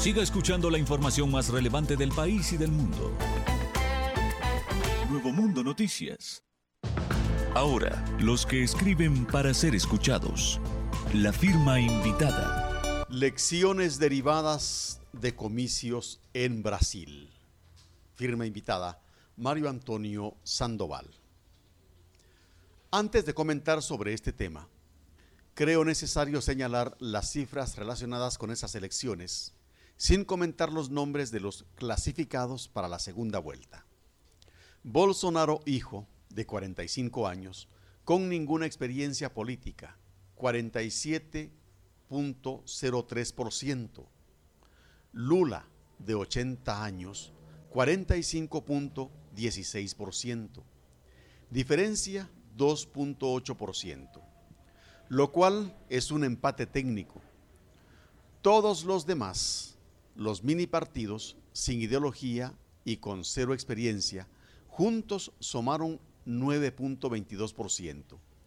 Siga escuchando la información más relevante del país y del mundo. Nuevo Mundo Noticias. Ahora, los que escriben para ser escuchados. La firma invitada. Lecciones derivadas de comicios en Brasil. Firma invitada, Mario Antonio Sandoval. Antes de comentar sobre este tema, creo necesario señalar las cifras relacionadas con esas elecciones, sin comentar los nombres de los clasificados para la segunda vuelta. Bolsonaro, hijo, de 45 años, con ninguna experiencia política, 47.03%. Lula, de 80 años, 45.16%. Diferencia 2.8%, lo cual es un empate técnico. Todos los demás, los mini partidos sin ideología y con cero experiencia, juntos sumaron 9.22%.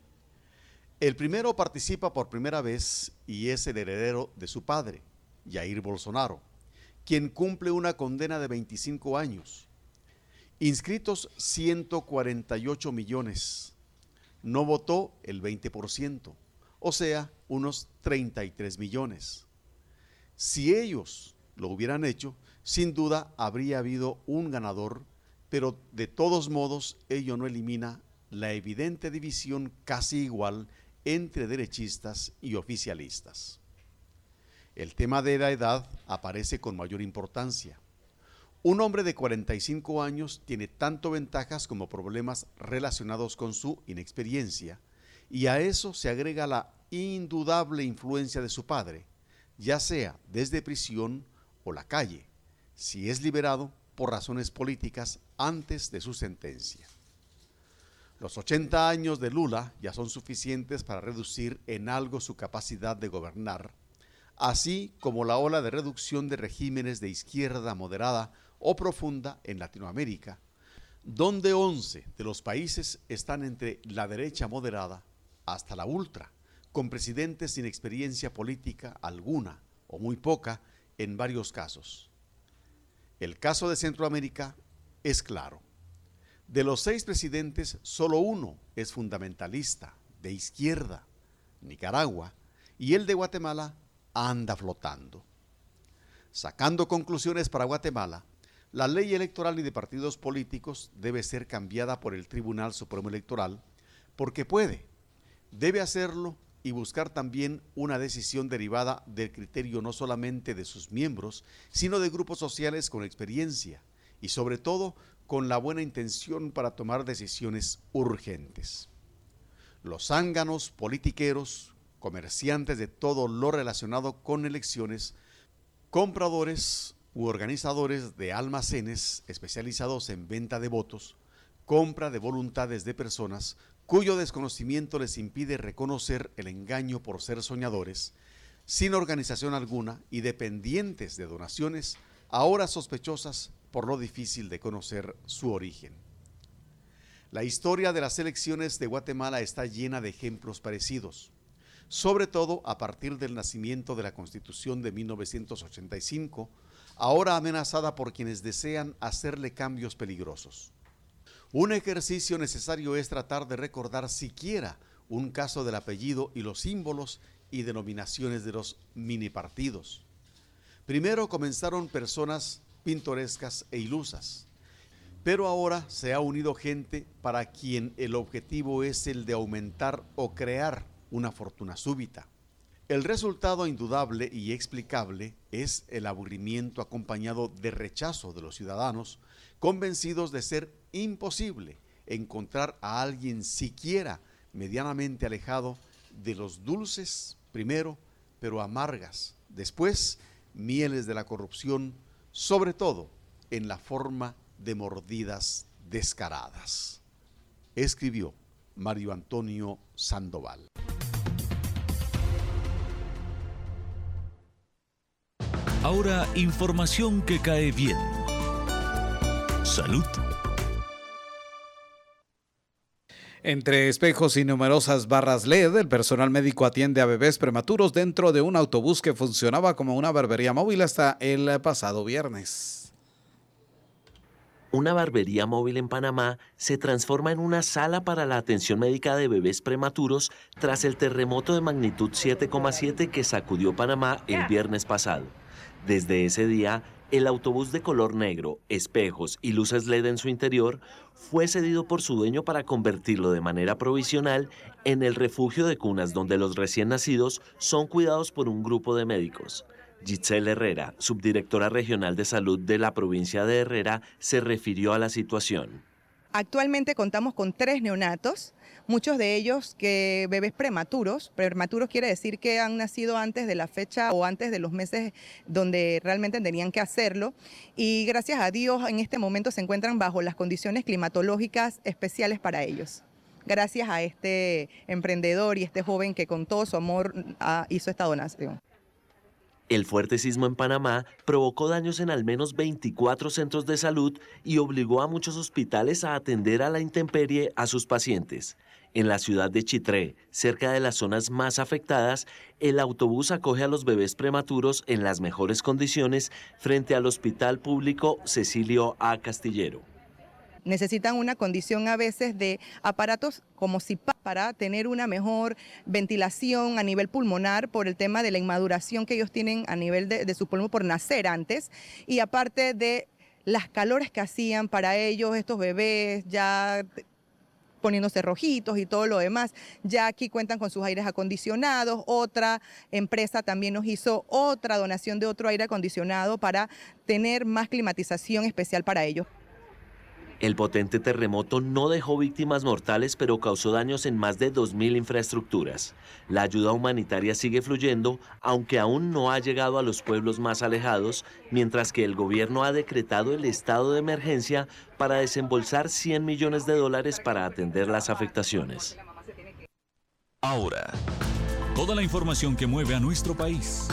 El primero participa por primera vez y es el heredero de su padre, Jair Bolsonaro, quien cumple una condena de 25 años. Inscritos 148 millones. No votó el 20%, o sea, unos 33 millones. Si ellos lo hubieran hecho, sin duda habría habido un ganador, pero de todos modos ello no elimina la evidente división casi igual entre derechistas y oficialistas. El tema de la edad aparece con mayor importancia. Un hombre de 45 años tiene tanto ventajas como problemas relacionados con su inexperiencia, y a eso se agrega la indudable influencia de su padre, ya sea desde prisión o la calle, si es liberado por razones políticas antes de su sentencia. Los 80 años de Lula ya son suficientes para reducir en algo su capacidad de gobernar, así como la ola de reducción de regímenes de izquierda moderada o profunda en Latinoamérica, donde 11 de los países están entre la derecha moderada hasta la ultra, con presidentes sin experiencia política alguna o muy poca en varios casos. El caso de Centroamérica es claro. De los 6 presidentes, solo uno es fundamentalista, de izquierda, Nicaragua, y el de Guatemala anda flotando. Sacando conclusiones para Guatemala, la ley electoral y de partidos políticos debe ser cambiada por el Tribunal Supremo Electoral porque debe hacerlo y buscar también una decisión derivada del criterio no solamente de sus miembros, sino de grupos sociales con experiencia y sobre todo con la buena intención para tomar decisiones urgentes. Los zánganos politiqueros, comerciantes de todo lo relacionado con elecciones, compradores u organizadores de almacenes especializados en venta de votos, compra de voluntades de personas cuyo desconocimiento les impide reconocer el engaño por ser soñadores, sin organización alguna y dependientes de donaciones, ahora sospechosas por lo difícil de conocer su origen. La historia de las elecciones de Guatemala está llena de ejemplos parecidos, sobre todo a partir del nacimiento de la Constitución de 1985, ahora amenazada por quienes desean hacerle cambios peligrosos. Un ejercicio necesario es tratar de recordar siquiera un caso del apellido y los símbolos y denominaciones de los mini partidos. Primero comenzaron personas pintorescas e ilusas, pero ahora se ha unido gente para quien el objetivo es el de aumentar o crear una fortuna súbita. El resultado indudable y explicable es el aburrimiento acompañado de rechazo de los ciudadanos, convencidos de ser imposible encontrar a alguien siquiera medianamente alejado de los dulces primero, pero amargas después, mieles de la corrupción, sobre todo en la forma de mordidas descaradas. Escribió Mario Antonio Sandoval. Ahora, información que cae bien. Salud. Entre espejos y numerosas barras LED, el personal médico atiende a bebés prematuros dentro de un autobús que funcionaba como una barbería móvil hasta el pasado viernes. Una barbería móvil en Panamá se transforma en una sala para la atención médica de bebés prematuros tras el terremoto de magnitud 7,7 que sacudió Panamá el viernes pasado. Desde ese día, el autobús de color negro, espejos y luces LED en su interior fue cedido por su dueño para convertirlo de manera provisional en el refugio de cunas donde los recién nacidos son cuidados por un grupo de médicos. Giselle Herrera, subdirectora regional de salud de la provincia de Herrera, se refirió a la situación. Actualmente contamos con 3 neonatos, muchos de ellos que bebés prematuros. Prematuros quiere decir que han nacido antes de la fecha o antes de los meses donde realmente tenían que hacerlo. Y gracias a Dios en este momento se encuentran bajo las condiciones climatológicas especiales para ellos. Gracias a este emprendedor y este joven que con todo su amor hizo esta donación. El fuerte sismo en Panamá provocó daños en al menos 24 centros de salud y obligó a muchos hospitales a atender a la intemperie a sus pacientes. En la ciudad de Chitré, cerca de las zonas más afectadas, el autobús acoge a los bebés prematuros en las mejores condiciones frente al Hospital Público Cecilio A. Castillero. Necesitan una condición a veces de aparatos como CPAP para tener una mejor ventilación a nivel pulmonar por el tema de la inmaduración que ellos tienen a nivel de su pulmón por nacer antes, y aparte de las calores que hacían para ellos estos bebés ya poniéndose rojitos y todo lo demás. Ya aquí cuentan con sus aires acondicionados. Otra empresa también nos hizo otra donación de otro aire acondicionado para tener más climatización especial para ellos. El potente terremoto no dejó víctimas mortales, pero causó daños en más de 2.000 infraestructuras. La ayuda humanitaria sigue fluyendo, aunque aún no ha llegado a los pueblos más alejados, mientras que el gobierno ha decretado el estado de emergencia para desembolsar $100 millones para atender las afectaciones. Ahora, toda la información que mueve a nuestro país.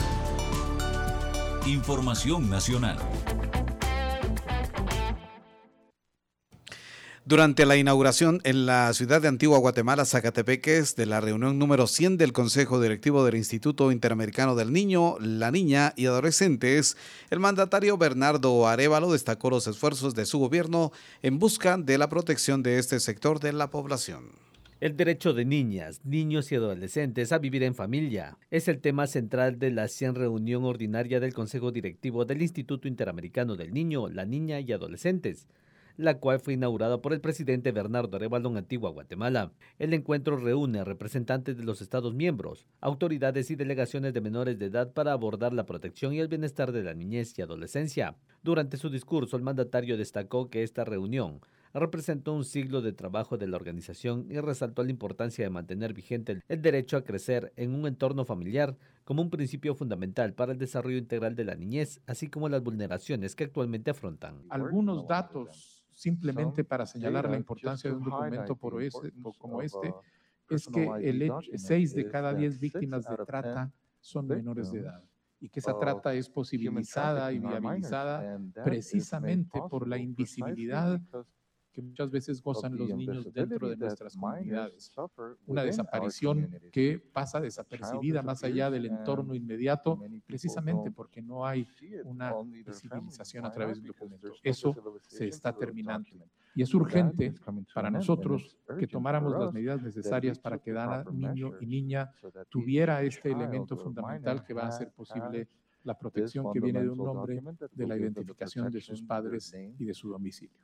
Información nacional. Durante la inauguración en la ciudad de Antigua Guatemala, Zacatepeques, de la reunión número 100 del Consejo Directivo del Instituto Interamericano del Niño, la Niña y Adolescentes, el mandatario Bernardo Arévalo destacó los esfuerzos de su gobierno en busca de la protección de este sector de la población. El derecho de niñas, niños y adolescentes a vivir en familia es el tema central de la 100 reunión ordinaria del Consejo Directivo del Instituto Interamericano del Niño, la Niña y Adolescentes, la cual fue inaugurada por el presidente Bernardo Arévalo en Antigua Guatemala. El encuentro reúne a representantes de los Estados miembros, autoridades y delegaciones de menores de edad para abordar la protección y el bienestar de la niñez y adolescencia. Durante su discurso, el mandatario destacó que esta reunión representó un siglo de trabajo de la organización y resaltó la importancia de mantener vigente el derecho a crecer en un entorno familiar como un principio fundamental para el desarrollo integral de la niñez, así como las vulneraciones que actualmente afrontan. Algunos datos simplemente para señalar la importancia de un documento como este, es que 6 de cada 10 víctimas de trata son menores de edad, y que esa trata es posibilizada y viabilizada precisamente por la invisibilidad que muchas veces gozan los niños dentro de nuestras comunidades. Una desaparición que pasa desapercibida más allá del entorno inmediato, precisamente porque no hay una visibilización a través del documento. Eso se está terminando. Y es urgente para nosotros que tomáramos las medidas necesarias para que cada niño y niña tuviera este elemento fundamental que va a hacer posible la protección que viene de un nombre, de la identificación de sus padres y de su domicilio.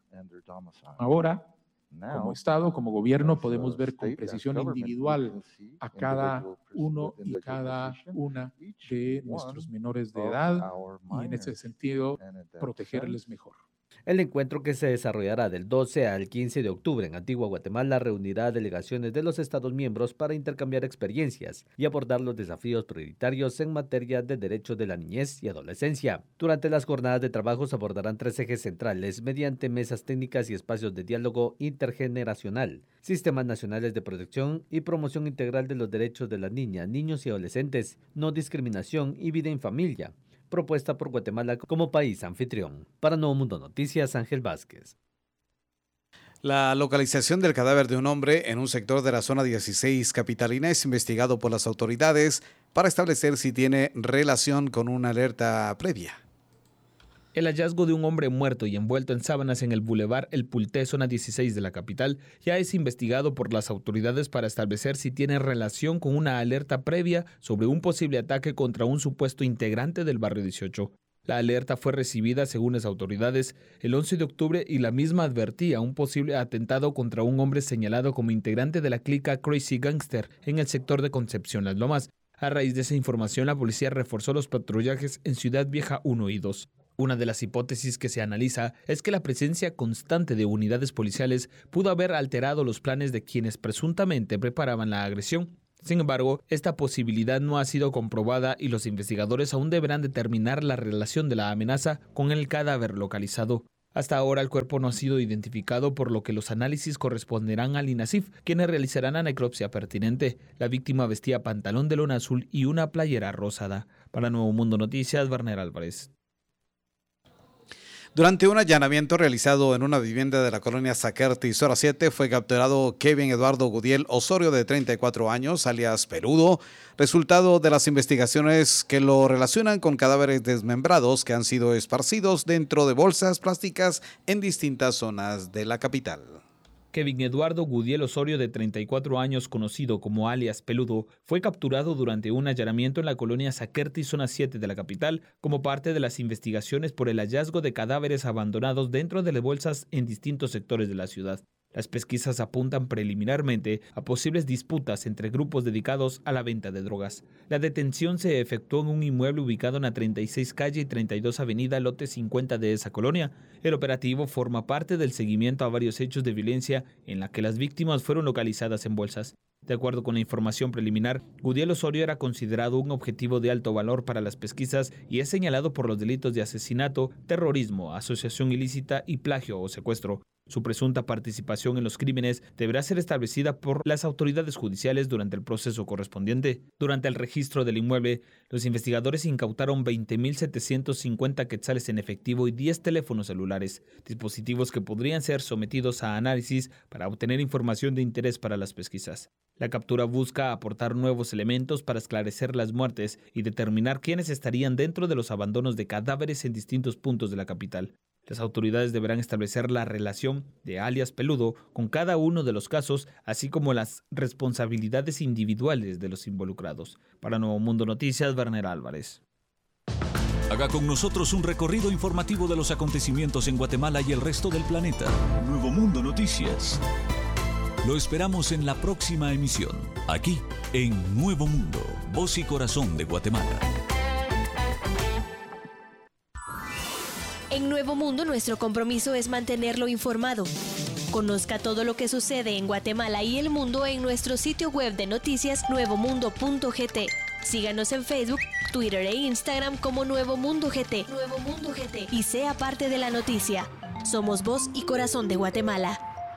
Ahora, como Estado, como gobierno, podemos ver con precisión individual a cada uno y cada una de nuestros menores de edad y en ese sentido protegerles mejor. El encuentro, que se desarrollará del 12 al 15 de octubre en Antigua Guatemala, reunirá a delegaciones de los Estados miembros para intercambiar experiencias y abordar los desafíos prioritarios en materia de derechos de la niñez y adolescencia. Durante las jornadas de trabajo se abordarán 3 ejes centrales mediante mesas técnicas y espacios de diálogo intergeneracional, sistemas nacionales de protección y promoción integral de los derechos de las niñas, niños y adolescentes, no discriminación y vida en familia, propuesta por Guatemala como país anfitrión. Para Nuevo Mundo Noticias, Ángel Vázquez. La localización del cadáver de un hombre en un sector de la zona 16 capitalina es investigado por las autoridades para establecer si tiene relación con una alerta previa. El hallazgo de un hombre muerto y envuelto en sábanas en el Boulevard El Pulté, zona 16 de la capital, ya es investigado por las autoridades para establecer si tiene relación con una alerta previa sobre un posible ataque contra un supuesto integrante del barrio 18. La alerta fue recibida, según las autoridades, el 11 de octubre y la misma advertía un posible atentado contra un hombre señalado como integrante de la clica Crazy Gangster en el sector de Concepción Las Lomas. A raíz de esa información, la policía reforzó los patrullajes en Ciudad Vieja 1 y 2. Una de las hipótesis que se analiza es que la presencia constante de unidades policiales pudo haber alterado los planes de quienes presuntamente preparaban la agresión. Sin embargo, esta posibilidad no ha sido comprobada y los investigadores aún deberán determinar la relación de la amenaza con el cadáver localizado. Hasta ahora el cuerpo no ha sido identificado, por lo que los análisis corresponderán al INASIF, quienes realizarán la necropsia pertinente. La víctima vestía pantalón de lona azul y una playera rosada. Para Nuevo Mundo Noticias, Werner Álvarez. Durante un allanamiento realizado en una vivienda de la colonia Zaquerti, zona 7, fue capturado Kevin Eduardo Gudiel Osorio, de 34 años, alias Peludo, resultado de las investigaciones que lo relacionan con cadáveres desmembrados que han sido esparcidos dentro de bolsas plásticas en distintas zonas de la capital. Kevin Eduardo Gudiel Osorio, de 34 años, conocido como alias Peludo, fue capturado durante un allanamiento en la colonia Zaquerti, zona 7 de la capital, como parte de las investigaciones por el hallazgo de cadáveres abandonados dentro de las bolsas en distintos sectores de la ciudad. Las pesquisas apuntan preliminarmente a posibles disputas entre grupos dedicados a la venta de drogas. La detención se efectuó en un inmueble ubicado en la 36 calle y 32 avenida, lote 50 de esa colonia. El operativo forma parte del seguimiento a varios hechos de violencia en la que las víctimas fueron localizadas en bolsas. De acuerdo con la información preliminar, Gudiel Osorio era considerado un objetivo de alto valor para las pesquisas y es señalado por los delitos de asesinato, terrorismo, asociación ilícita y plagio o secuestro. Su presunta participación en los crímenes deberá ser establecida por las autoridades judiciales durante el proceso correspondiente. Durante el registro del inmueble, los investigadores incautaron 20.750 quetzales en efectivo y 10 teléfonos celulares, dispositivos que podrían ser sometidos a análisis para obtener información de interés para las pesquisas. La captura busca aportar nuevos elementos para esclarecer las muertes y determinar quiénes estarían dentro de los abandonos de cadáveres en distintos puntos de la capital. Las autoridades deberán establecer la relación de alias Peludo con cada uno de los casos, así como las responsabilidades individuales de los involucrados. Para Nuevo Mundo Noticias, Werner Álvarez. Haga con nosotros un recorrido informativo de los acontecimientos en Guatemala y el resto del planeta. Nuevo Mundo Noticias. Lo esperamos en la próxima emisión, aquí en Nuevo Mundo, Voz y Corazón de Guatemala. En Nuevo Mundo, nuestro compromiso es mantenerlo informado. Conozca todo lo que sucede en Guatemala y el mundo en nuestro sitio web de noticias nuevomundo.gt. Síganos en Facebook, Twitter e Instagram como Nuevo Mundo GT. Nuevo Mundo GT. Y sea parte de la noticia. Somos Voz y Corazón de Guatemala.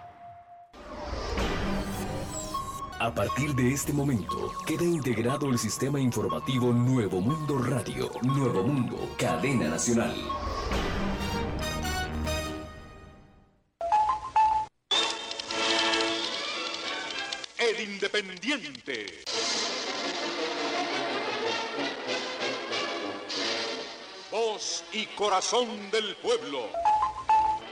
A partir de este momento, queda integrado el sistema informativo Nuevo Mundo Radio. Nuevo Mundo, cadena nacional. El Independiente. Voz y Corazón del pueblo.